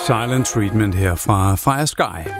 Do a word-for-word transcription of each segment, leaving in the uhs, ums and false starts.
Silent Treatment her fra Fire Sky.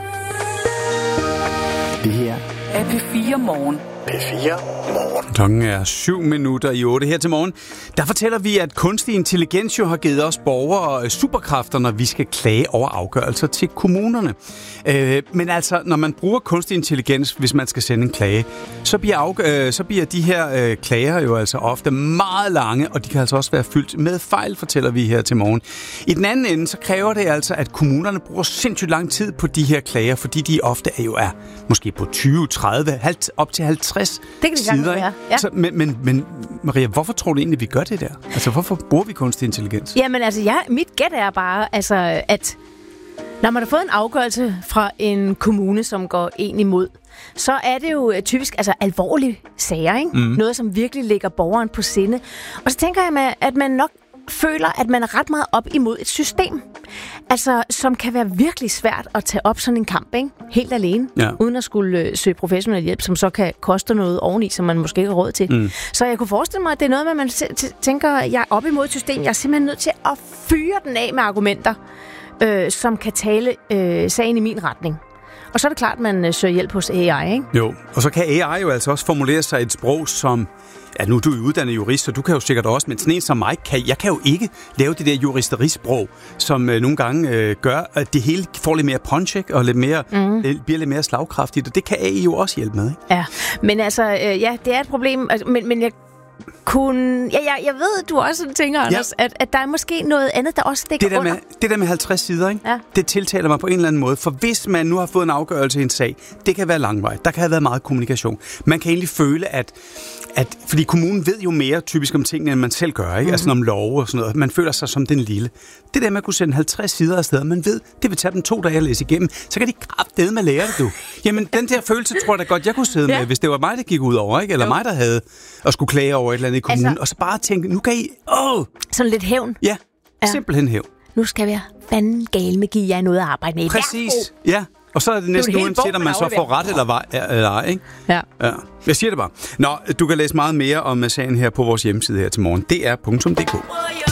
Det her er P fire Morgen. P fire Morgen. Klokken er syv minutter i otte her til morgen. Der fortæller vi, at kunstig intelligens jo har givet os borgere superkræfter, når vi skal klage over afgørelser til kommunerne. Øh, men altså, når man bruger kunstig intelligens, hvis man skal sende en klage, så bliver, afg- øh, så bliver de her øh, klager jo altså ofte meget lange, og de kan altså også være fyldt med fejl, fortæller vi her til morgen. I den anden ende, så kræver det altså, at kommunerne bruger sindssygt lang tid på de her klager, fordi de ofte er jo er måske på tyve, tredive, op til halvtreds det kan det sider. Være. Ja. Så, men, men, men Maria, hvorfor tror du egentlig, vi gør det der? Altså, hvorfor bruger vi kunstig intelligens? Jamen altså, ja, mit gæt er bare, altså, at når man har fået en afgørelse fra en kommune, som går en imod, så er det jo typisk altså, alvorlige sager, ikke? Mm. Noget, som virkelig ligger borgeren på sinde. Og så tænker jeg, at man nok føler, at man er ret meget op imod et system, altså, som kan være virkelig svært at tage op sådan en kamp, ikke? Helt alene, ja. Uden at skulle øh, søge professionel hjælp, som så kan koste noget oveni, som man måske ikke har råd til. Mm. Så jeg kunne forestille mig, at det er noget, med, man t- tænker, at jeg er op imod et system. Jeg er simpelthen nødt til at fyre den af med argumenter, øh, som kan tale øh, sagen i min retning. Og så er det klart, at man øh, søger hjælp hos A I, ikke? Jo, og så kan A I jo altså også formulere sig et sprog, som... Ja, nu er du uddannet jurist, så du kan jo sikkert også, men sådan en som mig, kan, jeg kan jo ikke lave det der juristeriesprog, som øh, nogle gange øh, gør, at det hele får lidt mere punch, ikke? Og lidt mere, mm. det bliver lidt mere slagkraftigt, og det kan A I jo også hjælpe med, ikke? Ja, men altså, øh, ja, det er et problem, altså, men, men jeg kunne... Ja, jeg, jeg ved, du også tænker, Anders, ja. at, at der er måske noget andet, der også stikker det der under. Med, det der med halvtreds sider, ikke? Ja. Det tiltaler mig på en eller anden måde, for hvis man nu har fået en afgørelse i en sag, det kan være langvejt, der kan have været meget kommunikation. Man kan egentlig føle, at At, fordi kommunen ved jo mere typisk om tingene, end man selv gør, ikke? Mm-hmm. Altså om lov og sådan noget. Man føler sig som den lille. Det der med at kunne sende halvtreds sider afsted, man ved, det vil tage dem to dage at læse igennem. Så kan de kraftedeme med lære det, du. Jamen, den der følelse tror jeg da godt, jeg kunne sidde ja. med, hvis det var mig, der gik ud over, ikke? Eller jo. mig, der havde at skulle klage over et eller andet i kommunen. Altså, og så bare tænke, nu kan I... Åh! Sådan lidt hævn. Ja, ja. Simpelthen hævn. Nu skal vi fanden gale med give jer noget at arbejde med. Præcis, ja. Og så er det næsten uanset, om man så får ret eller ej, eller ej, ikke? Ja. Ja. Jeg siger det bare. Nå, du kan læse meget mere om sagen her på vores hjemmeside her til morgen. D R punktum d k.